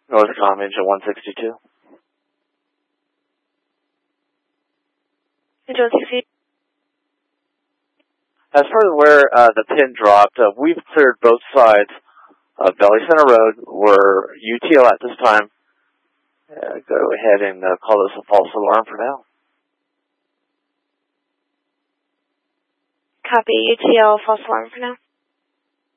Northcom engine 162. Engine 162. As far as where the pin dropped, we've cleared both sides of Valley Center Road. We're UTL at this time. Go ahead and call this a false alarm for now. Copy. UTL, false alarm for now.